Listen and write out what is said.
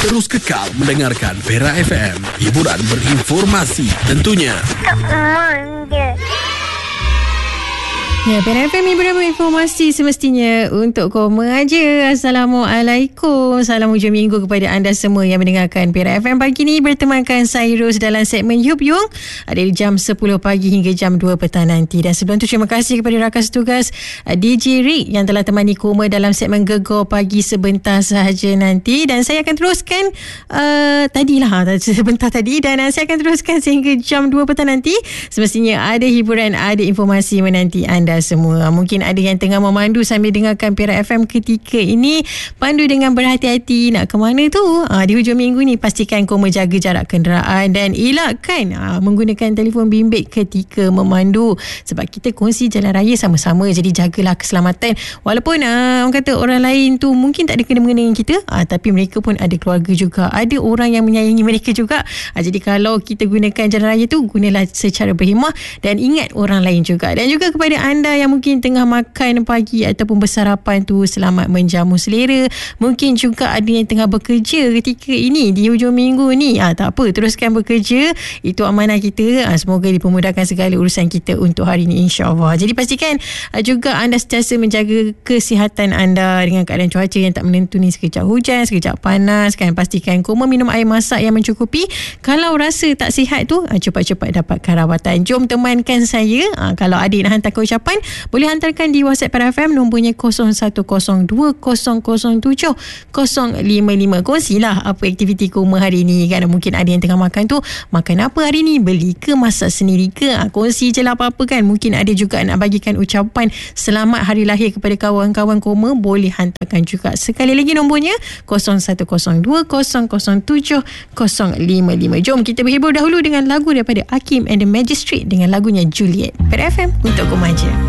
Terus kekal mendengarkan Pera FM. Hiburan berinformasi tentunya. Ya, Pera FM hiburan berinformasi semestinya untuk koma aja. Assalamualaikum. Salam hujung minggu kepada anda semua yang mendengarkan Pera FM pagi ni. Bertemankan saya Ros dalam segmen Yup Yung. Ada di jam 10 pagi hingga jam 2 petang nanti. Dan sebelum tu terima kasih kepada rakan setugas DJ Rick yang telah temani koma dalam segmen Gegar Pagi sebentar sahaja nanti. Dan saya akan teruskan sebentar tadi. Dan saya akan teruskan sehingga jam 2 petang nanti. Semestinya ada hiburan, ada informasi menanti anda semua. Mungkin ada yang tengah memandu sambil dengarkan Pera FM ketika ini. Pandu dengan berhati-hati nak ke mana tu. Di hujung minggu ni pastikan koma jaga jarak kenderaan dan elakkan menggunakan telefon bimbit ketika memandu. Sebab kita kongsi jalan raya sama-sama. Jadi jagalah keselamatan. Walaupun orang kata orang lain tu mungkin tak ada kena-mengena dengan kita, tapi mereka pun ada keluarga juga. Ada orang yang menyayangi mereka juga. Jadi kalau kita gunakan jalan raya tu, gunalah secara berhemah dan ingat orang lain juga. Dan juga kepada anda yang mungkin tengah makan pagi ataupun bersarapan tu, selamat menjamu selera. Mungkin juga ada yang tengah bekerja ketika ini di hujung minggu ni. Tak apa, teruskan bekerja. Itu amanah kita. Semoga dipermudahkan segala urusan kita untuk hari ini, insya-Allah. Jadi pastikan juga anda sentiasa menjaga kesihatan anda dengan keadaan cuaca yang tak menentu ni. Sekejap hujan, sekejap panas kan. Pastikan koma minum air masak yang mencukupi. Kalau rasa tak sihat tu, cepat-cepat dapatkan rawatan. Jom temankan saya. Kalau adik nak hantar ucapan, boleh hantarkan di WhatsApp Pera FM, nombornya 0102007055. Kongsilah apa aktiviti koma hari ni kan. Mungkin ada yang tengah makan tu, makan apa hari ni, beli ke, masak sendiri ke, kongsi je lah apa-apa kan. Mungkin ada juga nak bagikan ucapan selamat hari lahir kepada kawan-kawan koma, boleh hantarkan juga. Sekali lagi nombornya 0102007055. Jom kita berhibur dahulu dengan lagu daripada Hakim and the Magistrate dengan lagunya Juliet. Pera FM untuk koma je.